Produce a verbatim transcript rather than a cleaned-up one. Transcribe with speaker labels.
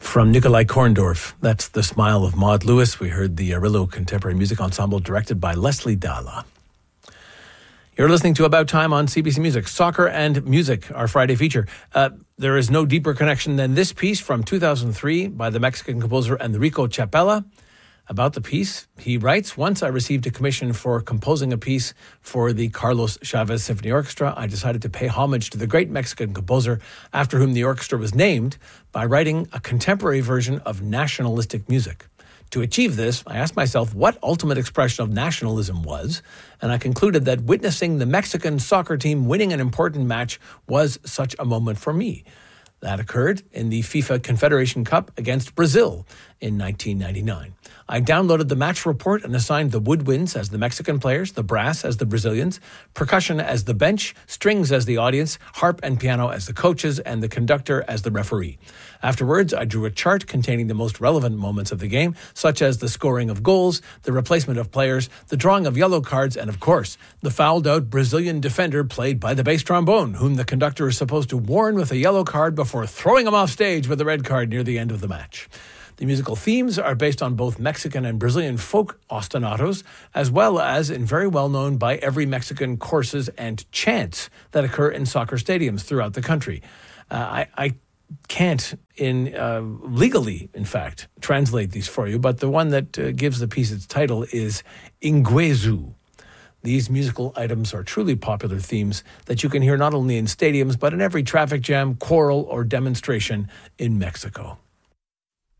Speaker 1: From Nikolai Korndorf, that's The Smile of Maud Lewis. We heard the Arillo Contemporary Music Ensemble directed by Leslie Dalla. You're listening to About Time on C B C Music. Soccer and music, our Friday feature. Uh, there is no deeper connection than this piece from two thousand three by the Mexican composer Enrico Chapela. About the piece, he writes, once I received a commission for composing a piece for the Carlos Chavez Symphony Orchestra, I decided to pay homage to the great Mexican composer after whom the orchestra was named by writing a contemporary version of nationalistic music. To achieve this, I asked myself what ultimate expression of nationalism was, and I concluded that witnessing the Mexican soccer team winning an important match was such a moment for me. That occurred in the FIFA Confederation Cup against Brazil in nineteen ninety-nine. I downloaded the match report and assigned the woodwinds as the Mexican players, the brass as the Brazilians, percussion as the bench, strings as the audience, harp and piano as the coaches, and the conductor as the referee. Afterwards, I drew a chart containing the most relevant moments of the game, such as the scoring of goals, the replacement of players, the drawing of yellow cards, and of course, the fouled-out Brazilian defender played by the bass trombone, whom the conductor is supposed to warn with a yellow card before throwing him off stage with a red card near the end of the match. The musical themes are based on both Mexican and Brazilian folk ostinatos, as well as in very well-known by every Mexican courses and chants that occur in soccer stadiums throughout the country. Uh, I, I can't, in uh, legally, in fact, translate these for you, but the one that uh, gives the piece its title is Inguezu. These musical items are truly popular themes that you can hear not only in stadiums, but in every traffic jam, quarrel, or demonstration in Mexico.